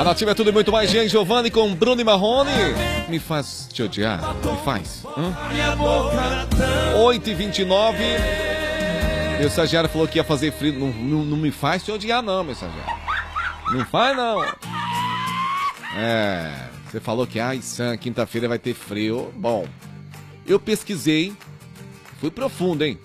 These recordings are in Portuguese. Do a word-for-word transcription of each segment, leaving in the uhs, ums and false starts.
Nativa é tudo e muito mais. Jean Giovanni com Bruno e Marrone. Me faz te odiar. Me faz. Hã? oito e vinte e nove. Meu estagiário falou que ia fazer frio. Não, não, não me faz te odiar, não, meu estagiário. Não faz, não. É. Você falou que, ai, Sam, quinta-feira vai ter frio. Bom, eu pesquisei. Fui profundo, hein?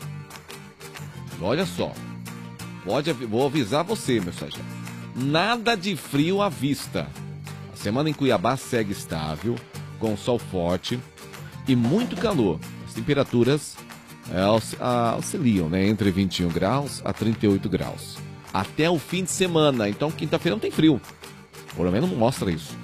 Olha só. Pode, vou avisar você, meu estagiário. Nada de frio à vista. A semana em Cuiabá segue estável, com sol forte e muito calor. As temperaturas é, auxiliam, né, entre vinte e um graus a trinta e oito graus. Até o fim de semana, então quinta-feira não tem frio. Pelo menos mostra isso.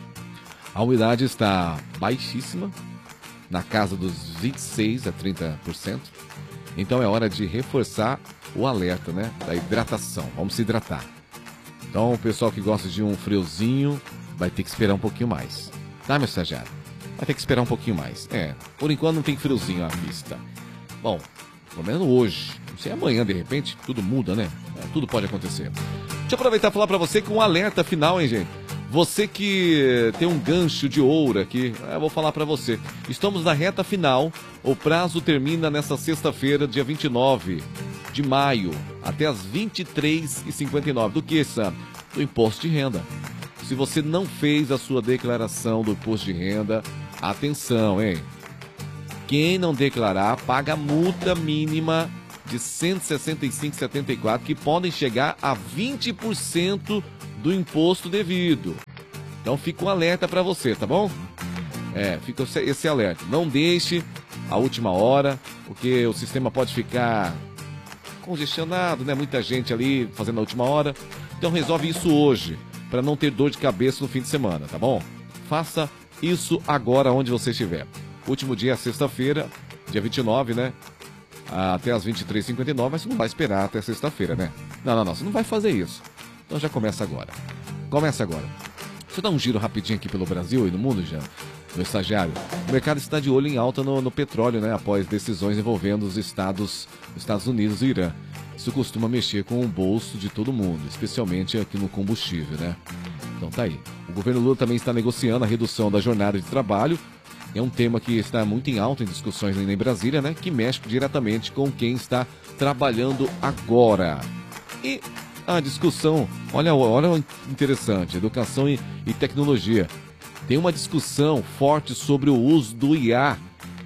A umidade está baixíssima, na casa dos vinte e seis a trinta por cento. Então é hora de reforçar o alerta, né, da hidratação. Vamos se hidratar. Então o pessoal que gosta de um friozinho vai ter que esperar um pouquinho mais. Tá, meu estagiário? Vai ter que esperar um pouquinho mais. É, por enquanto não tem friozinho à vista. Bom, pelo menos hoje. Não sei, amanhã de repente tudo muda, né? É, tudo pode acontecer. Deixa eu aproveitar e falar pra você com um alerta final, hein, gente? Você que tem um gancho de ouro aqui, eu vou falar pra você. Estamos na reta final. O prazo termina nesta sexta-feira, dia vinte e nove de maio, até as vinte e três e cinquenta e nove. Do que, Sam? Do imposto de renda. Se você não fez a sua declaração do imposto de renda, atenção, hein? Quem não declarar, paga multa mínima de cento e sessenta e cinco reais e setenta e quatro centavos, que podem chegar a vinte por cento do imposto devido. Então fica um alerta para você, tá bom? É, fica esse alerta. Não deixe a última hora, porque o sistema pode ficar congestionado, né? Muita gente ali fazendo a última hora. Então resolve isso hoje, para não ter dor de cabeça no fim de semana, tá bom? Faça isso agora onde você estiver. Último dia é sexta-feira, dia vinte e nove, né? Até as vinte e três e cinquenta e nove, mas você não vai esperar até sexta-feira, né? Não, não, não, você não vai fazer isso. Então já começa agora. Começa agora. Deixa eu dar um giro rapidinho aqui pelo Brasil e no mundo, já. Meu estagiário. O mercado está de olho em alta no, no petróleo, né? Após decisões envolvendo os Estados, Estados Unidos e Irã. Isso costuma mexer com o bolso de todo mundo, especialmente aqui no combustível, né? Então tá aí. O governo Lula também está negociando a redução da jornada de trabalho. É um tema que está muito em alta em discussões em Brasília, né? Que mexe diretamente com quem está trabalhando agora. E a discussão, olha, olha interessante, educação e, e tecnologia. Tem uma discussão forte sobre o uso do I A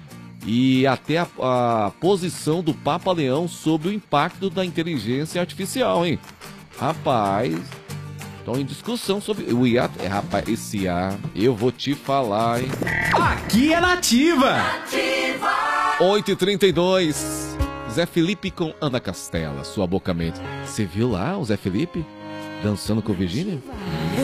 e até a, a posição do Papa Leão sobre o impacto da inteligência artificial, hein? Rapaz, estão em discussão sobre o I A. É, rapaz, esse I A, eu vou te falar, hein? Aqui é Nativa! Nativa! oito e trinta e dois. Zé Felipe com Ana Castela, sua boca mente. Você viu lá o Zé Felipe dançando com Virgínia?